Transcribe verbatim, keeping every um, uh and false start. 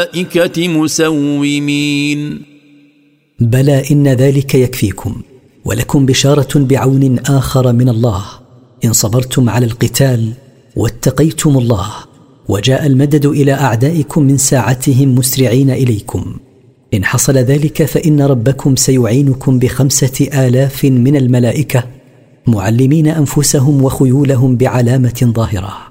الملائكة مسومين. بلى إن ذلك يكفيكم، ولكم بشارة بعون آخر من الله إن صبرتم على القتال واتقيتم الله، وجاء المدد إلى أعدائكم من ساعتهم مسرعين إليكم. إن حصل ذلك فإن ربكم سيعينكم بخمسة آلاف من الملائكة معلمين أنفسهم وخيولهم بعلامة ظاهرة.